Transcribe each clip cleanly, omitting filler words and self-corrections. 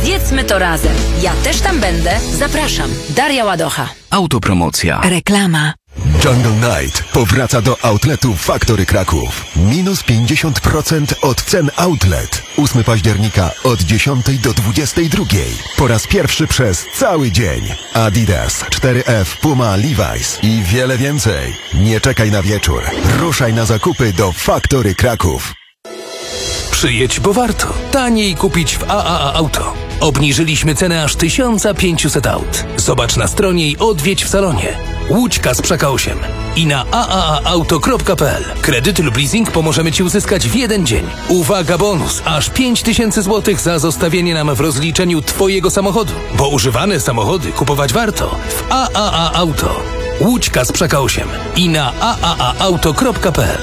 Zjedzmy to razem. Ja też tam będę. Zapraszam. Daria Ładocha. Autopromocja. Reklama. Jungle Night powraca do outletu Factory Kraków. Minus 50% od cen outlet. 8 października od 10 do 22. Po raz pierwszy przez cały dzień. Adidas, 4F, Puma, Levi's i wiele więcej. Nie czekaj na wieczór. Ruszaj na zakupy do Factory Kraków. Przyjedź, bo warto. Taniej kupić w AAA Auto. Obniżyliśmy cenę aż 1500 aut. Zobacz na stronie i odwiedź w salonie. Łódź Kasprzyka 8 i na aaauto.pl. Kredyty lub leasing pomożemy Ci uzyskać w jeden dzień. Uwaga, bonus! Aż 5000 zł za zostawienie nam w rozliczeniu Twojego samochodu. Bo używane samochody kupować warto w AAA Auto. Łódź Kasprzyka 8 i na aaauto.pl.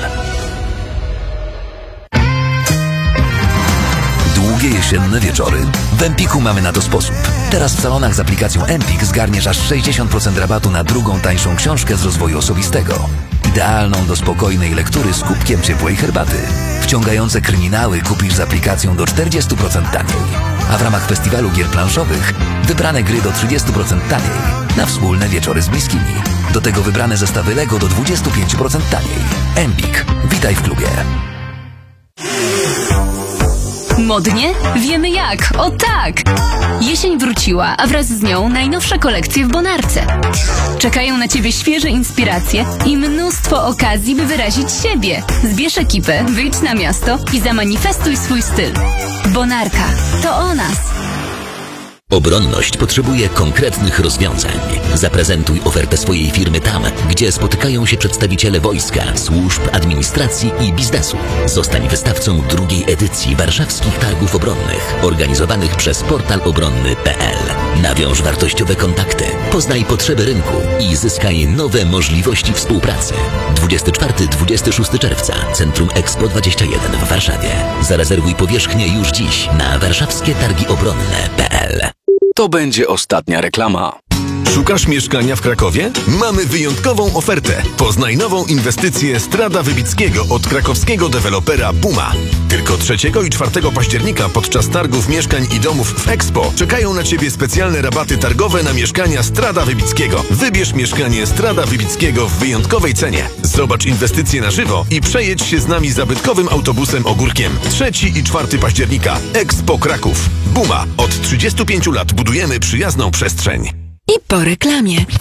Długie jesienne wieczory? W Empiku mamy na to sposób. Teraz w salonach z aplikacją Empik zgarniesz aż 60% rabatu na drugą tańszą książkę z rozwoju osobistego. Idealną do spokojnej lektury z kubkiem ciepłej herbaty. Wciągające kryminały kupisz z aplikacją do 40% taniej. A w ramach festiwalu gier planszowych wybrane gry do 30% taniej. Na wspólne wieczory z bliskimi. Do tego wybrane zestawy Lego do 25% taniej. Empik. Witaj w klubie. Modnie? Wiemy jak. O tak! Jesień wróciła, a wraz z nią najnowsze kolekcje w Bonarce. Czekają na Ciebie świeże inspiracje i mnóstwo okazji, by wyrazić siebie. Zbierz ekipę, wyjdź na miasto i zamanifestuj swój styl. Bonarka. To o nas. Obronność potrzebuje konkretnych rozwiązań. Zaprezentuj ofertę swojej firmy tam, gdzie spotykają się przedstawiciele wojska, służb, administracji i biznesu. Zostań wystawcą drugiej edycji warszawskich targów obronnych, organizowanych przez portal obronny.pl. Nawiąż wartościowe kontakty, poznaj potrzeby rynku i zyskaj nowe możliwości współpracy. 24-26 czerwca, Centrum Expo 21 w Warszawie. Zarezerwuj powierzchnię już dziś na warszawskietargiobronne.pl. To będzie ostatnia reklama. Szukasz mieszkania w Krakowie? Mamy wyjątkową ofertę. Poznaj nową inwestycję Strada Wybickiego od krakowskiego dewelopera Buma. Tylko 3 i 4 października podczas targów mieszkań i domów w Expo czekają na Ciebie specjalne rabaty targowe na mieszkania Strada Wybickiego. Wybierz mieszkanie Strada Wybickiego w wyjątkowej cenie. Zobacz inwestycje na żywo i przejedź się z nami zabytkowym autobusem Ogórkiem. 3 i 4 października. Expo Kraków. Buma. Od 35 lat budujemy przyjazną przestrzeń. I po reklamie.